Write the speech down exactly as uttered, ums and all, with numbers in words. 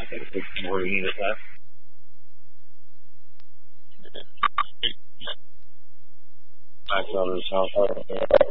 take a six more unit left. Max out of the south.